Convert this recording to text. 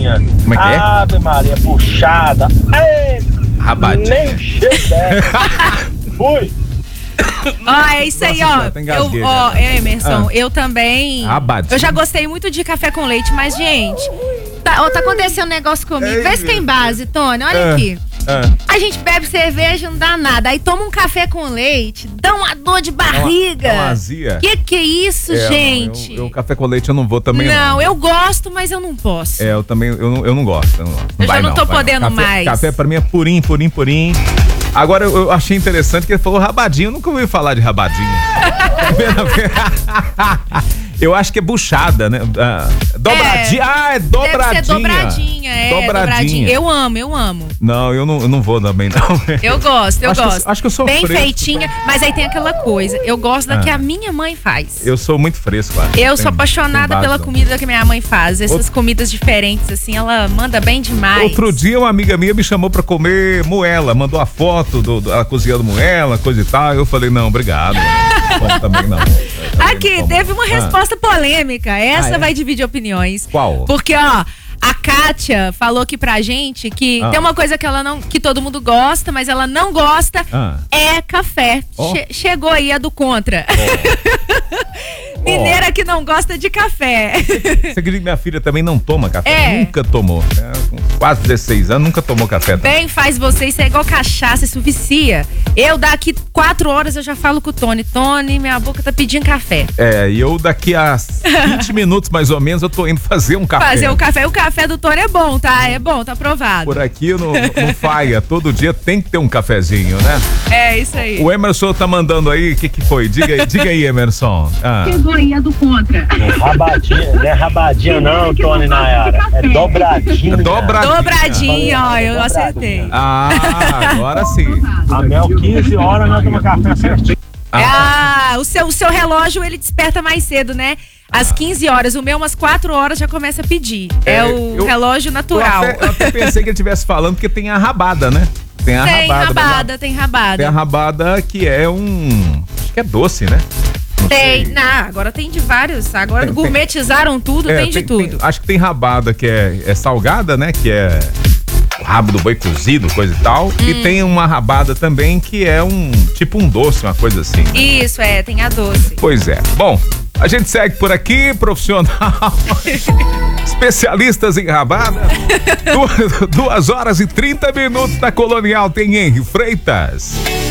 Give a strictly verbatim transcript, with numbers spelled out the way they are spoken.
rabadinha. Como é que é? Ave Maria, puxada. Ei, Rabadinha. nem cheio dela. Fui. Ó, é isso aí, ó. Nossa, Eu, ó, Emerson, Ah. eu também. Rabadinha. Eu já gostei muito de café com leite, mas, gente, tá, ó, tá acontecendo um negócio comigo. Ei, Vê se tem base, Tony. Olha Ah. aqui. Ah. A gente bebe cerveja, não dá nada. Aí toma um café com leite, dá uma dor de Dá uma- barriga. dá uma azia. Que que é isso, É, gente? não, eu, eu café com leite eu não vou também. não, Não, eu gosto, mas eu não posso. É, eu também, eu não, eu não gosto. Eu, não, gosto. Eu já Vai não tô vai podendo Café- mais. Café pra mim é purinho, purinho, purinho. Agora eu, eu achei interessante que ele falou rabadinho. Eu nunca ouvi falar de rabadinho. Eu acho que é buchada, né? Ah, dobradinha. É, ah, é dobradinha. Deve ser dobradinha, é. Dobradinha. Dobradinha. Eu amo, eu amo. Não, eu não, eu não vou também, não. Eu gosto, eu Acho que eu- gosto. acho que eu sou bem fresco. feitinha, mas aí tem aquela coisa. Eu gosto da Ah. que a minha mãe faz. Eu sou muito fresco, acho. Eu Tem- sou apaixonada tem pela base, comida que minha mãe faz. Essas Outro- comidas diferentes, assim, ela manda bem demais. Outro dia uma amiga minha me chamou pra comer moela, mandou a foto do, do, ela cozinhando moela, coisa e tal. Eu falei, não, obrigado. Como também não. Eu também Aqui, não como. teve uma Ah. resposta polêmica. Essa Ah, é? vai dividir opiniões. Qual? Porque, ó, a Kátia falou aqui pra gente que Ah. tem uma coisa que ela não, que todo mundo gosta, mas ela não gosta, Ah. é café. Ó. Che- chegou aí a do contra. Mineira que não gosta de café. Você acredita que minha filha também não toma café? É. Nunca tomou. É, com quase dezesseis anos, nunca tomou café também. Bem, faz você, isso é igual cachaça, isso vicia. Eu daqui quatro horas eu já falo com o Tony. Tony, minha boca tá pedindo café. É, e eu daqui a vinte minutos mais ou menos eu tô indo fazer um café. Fazer o café. O café do Tony é bom, tá? É bom, tá aprovado. Por aqui no, no Faia, todo dia tem que ter um cafezinho, né? É, isso aí. O Emerson tá mandando aí, o que que foi? Diga aí, diga aí, Emerson. Ah. Categoria do contra. Rabadinha, não é rabadinha não, Tony e Nayara. É dobradinha. Dobradinha. Dobradinha, ó, eu Dobradinha. acertei. Ah, agora sim. A Mel, quinze horas, nós tomamos café certinho. Ah, o seu, o seu relógio, ele desperta mais cedo, né? Às quinze horas. O meu, umas quatro horas, já começa a pedir. É, É, o eu- relógio Eu natural. até, eu até pensei que ele estivesse falando porque tem a rabada, né? Tem a Tem rabada. rabada, tem rabada. Tem a rabada que é um. Acho que é doce, né? Não Tem, sei. não, agora tem de vários. Agora Tem- gourmetizaram tudo, É, tem de tudo. acho que tem rabada que é, é salgada, né? Que é o rabo do boi cozido, coisa e tal. Hum. E tem uma rabada também que é um tipo um doce, uma coisa assim. Né? Isso, é, tem a doce. Pois é. Bom, a gente segue por aqui, profissional. Especialistas em rabada. Du- Duas horas e trinta minutos da Colonial tem Henri Freitas.